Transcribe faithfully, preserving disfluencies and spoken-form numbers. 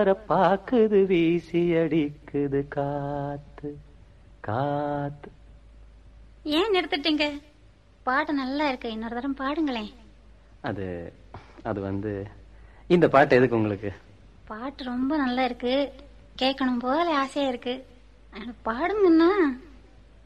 பாக்குது வீசி அடிக்குது காத்து காத்து. ஏன் நிறுத்திட்டீங்க? பாட்டு நல்லா இருக்கு, இன்னொரு தரம் பாடுங்களேன். அது அது வந்து இந்த பாட்டு எதுக்கு உங்களுக்கு? பாட்டு ரொம்ப நல்லா இருக்கு, கேட்கணும் போல ஆசையா இருக்கு, பாடுங்கன்னா.